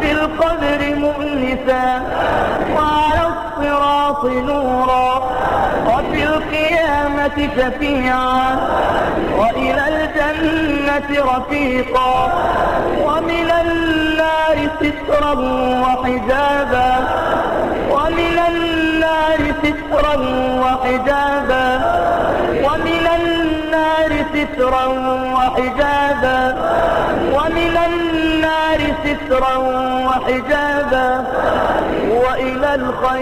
وفي القبر مؤنسا وعلى الصراط نورا وفي القيامة شفيعا وإلى الجنة رفيقا ومن النار سترا وحجابا ومن النار سترا وحجابا ومن النار سترا وحجابا ومن النار سترا وحجابا وإلى الخير